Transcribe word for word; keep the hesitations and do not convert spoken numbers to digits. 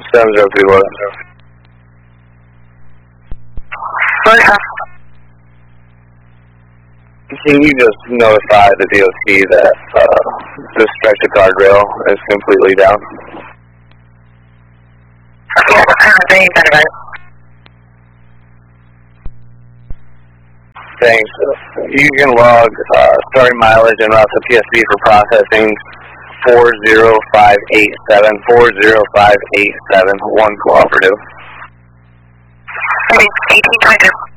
seven zero three one. Can you just notify the D O T that uh, the stretch of guardrail is completely down? Yeah, what kind of thing is that? Thanks. You can log uh, starting mileage and route to P S B for processing four zero five eight seven, four zero five eight seven, one cooperative. I mean, eighteen twenty-two.